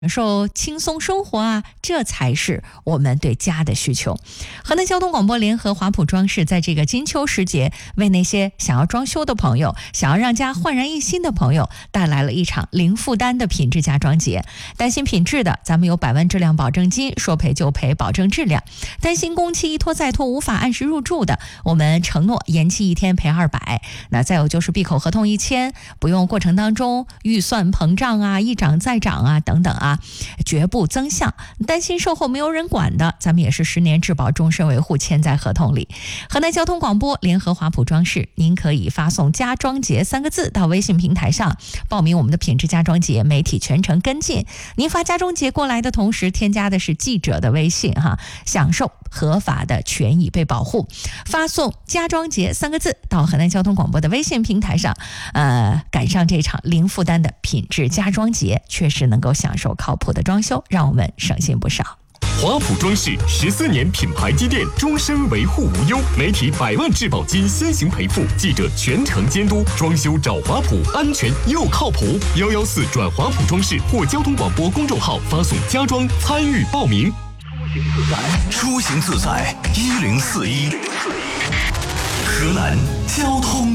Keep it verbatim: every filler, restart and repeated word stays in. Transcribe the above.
享受轻松生活啊，这才是我们对家的需求。河南交通广播联合华普装饰在这个金秋时节，为那些想要装修的朋友，想要让家焕然一新的朋友，带来了一场零负担的品质家装节。担心品质的，咱们有百万质量保证金，说赔就赔，保证质量。担心工期一拖再拖，无法按时入住的，我们承诺延期一天赔二百。那再有就是闭口合同一签，不用过程当中预算膨胀啊，一涨再涨啊等等啊，绝不增项。担心售后没有人管的，咱们也是十年质保终身维护签在合同里。河南交通广播联合华普装饰，您可以发送家装节三个字到微信平台上报名我们的品质家装节，媒体全程跟进。您发家装节过来的同时，添加的是记者的微信哈，享受合法的权益被保护。发送家装节三个字到河南交通广播的微信平台上，呃，赶上这场零负担的品质家装节，确实能够享受靠谱的装修，让我们省心不少。 华普装饰十四年品牌积淀，终身维护无忧，媒体百万质保金先行赔付，记者全程监督，装修找华普，安全又靠谱。幺幺四转华普装饰或交通广播公众号发送家装参与报名。 出行自在，一零四一，河南交通。